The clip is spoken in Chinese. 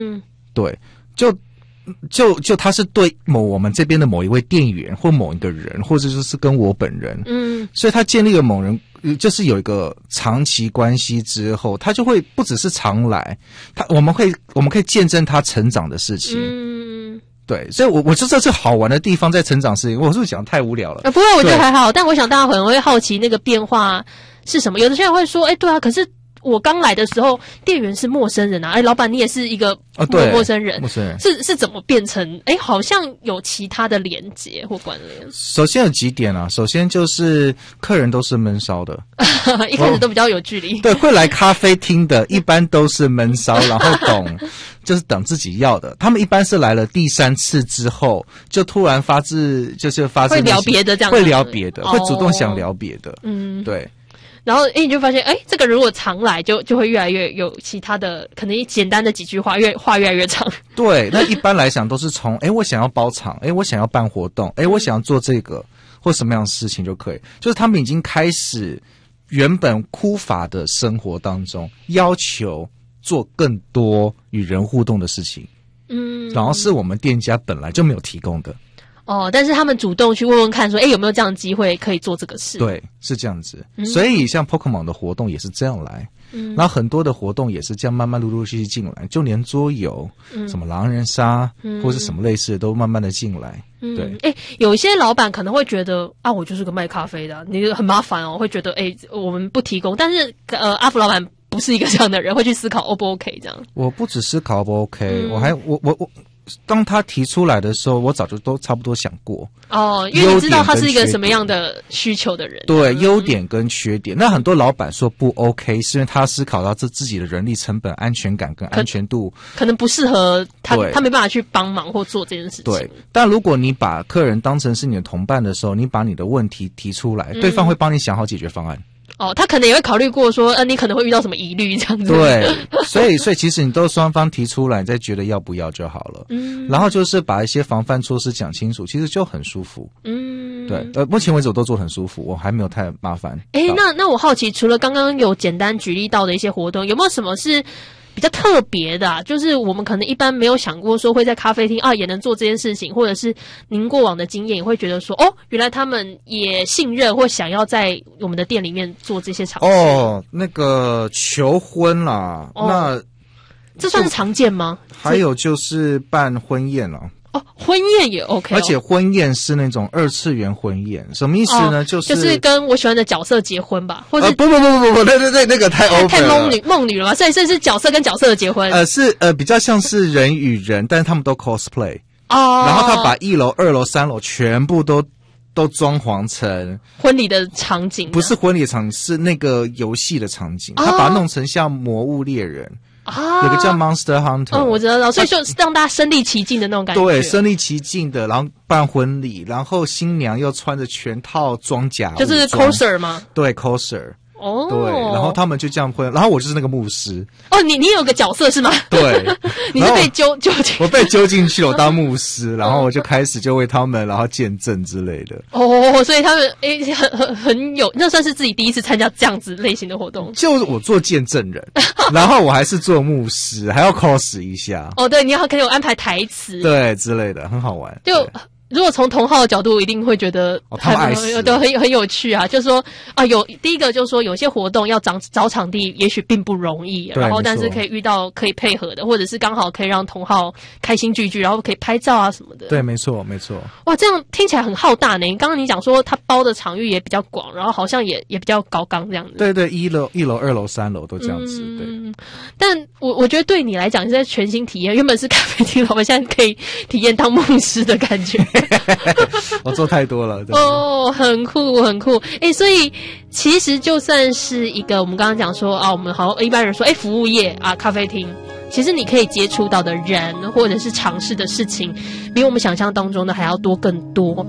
嗯， 对，就他是对我们这边的某一位店员或某一个人，或者就是跟我本人，所以他建立了某人，就是有一个长期关系之后，他就会不只是常来，我们可以见证他成长的事情。对，所以我就这是好玩的地方在成长事情。我是不是讲太无聊了？ 不会，我觉得还好。但我想大家可能会好奇那个变化是什么。有的些人会说，对啊，可是我刚来的时候，店员是陌生人啊，老板你也是一个陌生人，是怎么变成好像有其他的连结或关联？ 首先有几点啊，首先就是客人都是闷骚的， 一开始都比较有距离。 对，会来咖啡厅的一般都是闷骚，然后就是等自己要的。他们一般是来了第3次之后，就突然发自会聊别的这样子， 会聊别的，会主动想聊别的。对。 然后你就发现这个人如果常来就会越来越有其他的，可能简单的几句话越来越长。对， 那一般来讲都是从我想要包场，我想要办活动，我想要做这个或什么样的事情就可以，就是他们已经开始原本枯乏的生活当中要求做更多与人互动的事情，然后是我们店家本来就没有提供的。 但是他们主动去问问看说有没有这样的机会可以做这个事。 对，是这样子。所以像 Pokemon 的活动也是这样来，然后很多的活动也是这样慢慢陆陆续续进来，就连桌游什么狼人杀或是什么类似的都慢慢的进来。对， 有一些老板可能会觉得我就是个卖咖啡的，你很麻烦会觉得我们不提供。但是阿福老板不是一个这样的人，会去思考 O 不 OK 这样。 我不只思考 O 不 OK，我当他提出来的时候，我早就都差不多想过。 因为你知道他是一个什么样的需求的人。 对，优点跟缺点。那很多老板说不 OK， 是因为他思考到自己的人力成本、安全感跟安全度， 可能不适合他没办法去帮忙或做这件事情。 对，但如果你把客人当成是你的同伴的时候，你把你的问题提出来，对方会帮你想好解决方案。 他可能也会考虑过说，你可能会遇到什么疑虑这样子。 对，所以其实你都双方提出来，你再觉得要不要就好了。然后就是把一些防范措施讲清楚，其实就很舒服。对，目前为止我都做得很舒服，我还没有太麻烦。 那我好奇，除了刚刚有简单举例到的一些活动，有没有什么是比较特别的就是我们可能一般没有想过说会在咖啡厅也能做这件事情，或者是您过往的经验也会觉得说原来他们也信任或想要在我们的店里面做这些尝试。 那个求婚啦，那这算是常见吗？ 还有就是办婚宴啦。 婚宴也 OK， 而且婚宴是那种2次元婚宴，什么意思呢？ 就是跟我喜欢的角色结婚吧，或者不，对，那个太 over 了， 太梦女了吧？所以这是角色跟角色的结婚。 是比较像是人与人，但是他们都 cosplay 然后他把1楼、2楼、3楼全部都装潢成婚礼的场景， 不是婚礼的场景，是那个游戏的场景，他把它弄成像魔物猎人。有个叫 Monster Hunter， 我知道，所以就让大家身临其境的那种感觉。 对，身临其境的，然后办婚礼，然后新娘又穿着全套装甲， 就是 coser 吗？ 对 ，coser。对，然后他们就这样婚，然后我就是那个牧师。你有个角色是吗？ 对， 你是被揪进去， 我被揪进去了，我当牧师，然后我就开始就为他们然后见证之类的。 所以他们很有，那算是自己第一次参加这样子类型的活动。 就是我做见证人，然后我还是做牧师，还要 cos 一下。对， 你要可以有安排台词， 对之类的，很好玩。 如果从同好的角度，一定会觉得很有趣啊。就是说第一个就是说，有些活动要找场地，也许并不容易，然后但是可以遇到可以配合的，或者是刚好可以让同好开心聚聚，然后可以拍照啊什么的。 对，没错。 哇，这样听起来很浩大呢。刚刚你讲说他包的场域也比较广，然后好像也比较高纲这样子。 对，1楼、2楼、3楼都这样子。对。 但我觉得对你来讲是在全新体验，原本是咖啡厅老板，现在可以体验当牧师的感觉。 我做太多了。 很酷。所以其实就算是一个我们刚刚讲说我们好像一般人说服务业咖啡厅，其实你可以接触到的人或者是尝试的事情，比我们想象当中的还要多更多。